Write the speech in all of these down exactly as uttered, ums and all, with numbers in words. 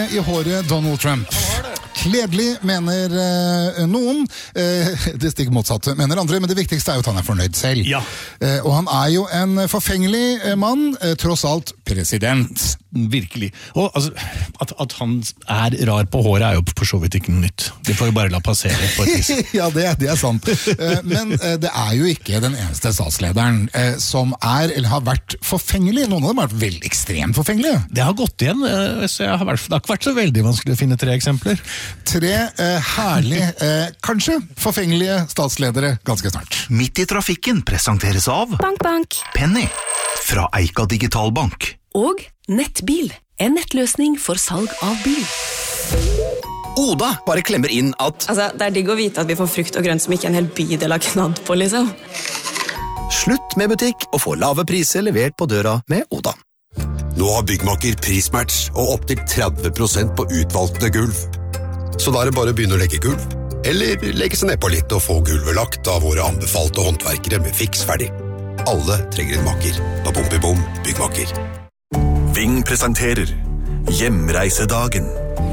I håret Donald Trump. Kledelig, mener eh, noen. Eh, det stikk motsatte, mener andre. Men det viktigste er jo at han er fornøyd selv. Ja. Eh, og han er jo en forfengelig eh, mann, eh, tross alt president. Virkelig. Og altså, at, at han er rar på håret er jo for så vidt ikke noe nytt. Det får vi bare la passere på et vis. Ja, det, det er sant. Eh, men eh, det er jo ikke den eneste statslederen eh, som er, eller har vært forfengelig. Noen av dem har vært veldig ekstremt forfengelige. Det har gått igjen, eh, så jeg har vært, det har ikke vært så veldig vanskelig å finne tre eksempler. Tre eh, herlige, eh, kanskje forfengelige statsledere ganske snart. Midt i trafikken presenteres av Bank, bank. Penny fra Eika Digitalbank. Og Nettbil, en nettløsning for salg av bil. Oda bare klemmer inn at Altså, det er digg å vite at vi får frukt og grønt som ikke en hel bydel har knadd på, liksom. slutt med butikk og få lave priser levert på døra med Oda. Nå har Byggmakker prismatch og opp til tretti prosent på utvalgte gulv. Så da er det bare å begynne å legge gulv, eller legge seg ned på litt og få gulvet lagt av våre anbefalte håndverkere med fiks ferdig. Alle trenger en makker på Bom i Bom Byggmakker. Ving presenterer Hjemreisedagen.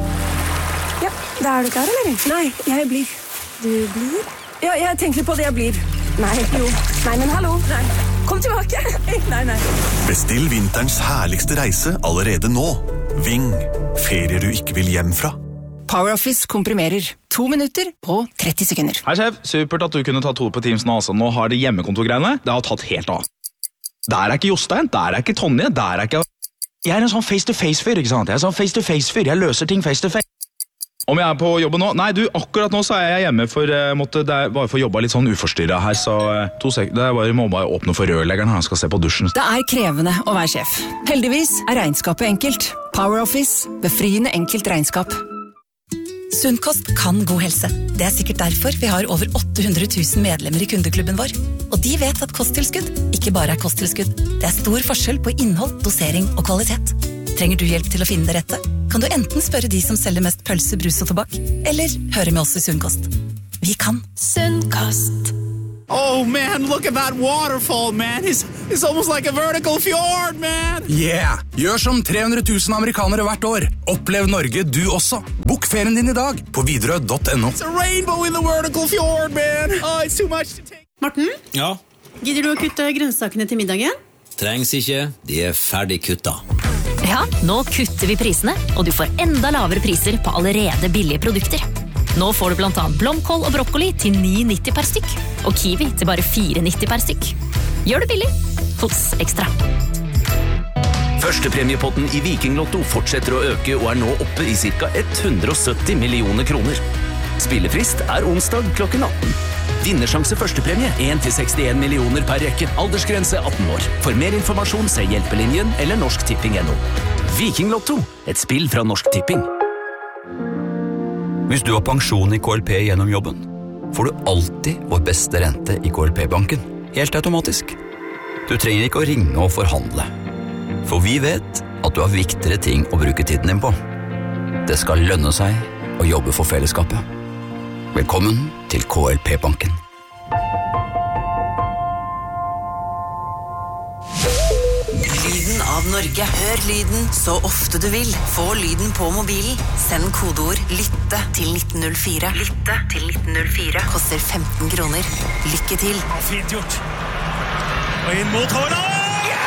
Ja, da er du klar, eller? Nei, jeg blir. Du blir? Ja, jeg tenker på det jeg blir. Nei, jo. Nei, men hallo. Nei, kom tilbake. Nei, nei. Bestill vinterens herligste reise allerede nå. Ving, ferier du ikke vil hjem fra. PowerOffice komprimerer. To minutter på tretti sekunder. Hei, sjef. Supert at du kunne ta to på Teams nå. Altså. Nå har det hjemmekontorgreiene. Det har tatt helt av. Der er ikke Jostein, der er ikke Tonje, der er ikke... Jeg er en sånn face-to-face-fyr, ikke sant? Jeg er sånn face-to-face-fyr. Jeg løser ting face-to-face. Om jeg er på jobben nå? Nei, du, akkurat nå så er jeg hjemme for uh, måtte, det er bare for å jobbe litt sånn uforstyrret her, så uh, to sek det er bare, må bare åpne for rørleggeren, han skal se på dusjen. Det er krevende å være sjef. Heldigvis er regnskapet enkelt. PowerOffice, befriende enkelt regnskap. Sunnkost kan god helse. Det er sikkert derfor vi har over åtte hundre tusen medlemmer i kundeklubben vår. Og de vet at kosttilskudd ikke bare er kosttilskudd. Det er stor forskjell på innhold, dosering og kvalitet. Trenger du hjelp til å finne det rette? Kan du enten spørre de som selger mest pølse, brus og tobakk, eller høre med oss i Sunnkost. Vi kan. Sunnkost. Oh man, look at that waterfall, man. It's, it's almost like a vertical fjord, man. Yeah! Gjør som tre hundre tusen amerikanere hvert år. Opplev Norge du også. Bok ferien din i dag på Widerøe punktum no. It's a rainbow in the vertical fjord, man. Oh, it's too much to take. Morten? Ja? Gidder du å kutte grønnsakene til middagen? Trengs ikke, de er ferdig kutta. Ja, nå kutter vi prisene, og du får enda lavere priser på allerede billige produkter. Nå får du blant annet blomkål og brokkoli til ni nitti per stykk, og kiwi til bare fire nitti per stykk. Gjør det billig hos Ekstra. Førstepremiepotten i Vikinglotto fortsetter å øke og er nå oppe i ca. hundre og sytti millioner kroner. Spillefrist er onsdag klokken atten. Vinnersjanse førstepremie en til sekstien millioner per rekke. Aldersgrense atten år. For mer informasjon se Hjelpelinjen eller Norsk Tipping punktum no. Vikinglotto, et spill fra Norsk Tipping. Hvis du har pensjon i K L P gjennom jobben, får du alltid vår beste rente i K L P-banken. Helt automatisk. Du trenger ikke å ringe og forhandle. For vi vet at du har viktigere ting å bruke tiden din på. Det skal lønne seg å jobbe for fellesskapet. Velkommen til K L P-banken. Lyden av Norge. Hør lyden så ofte du vil. Få lyden på mobilen. Send kodeord lytte til nitten null fire. Lytte til nitten null fire. Koster femten kroner. Lykke til. Fint gjort. Og inn mot håret!